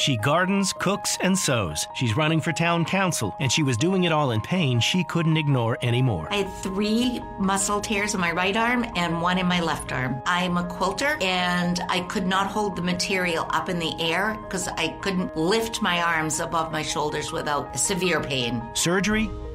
She gardens, cooks, and sews. She's running for town council, and she was doing it all in pain she couldn't ignore anymore. I had 3 muscle tears in my right arm and 1 in my left arm. I'm a quilter, and I could not hold the material up in the air because I couldn't lift my arms above my shoulders without severe pain. Surgery?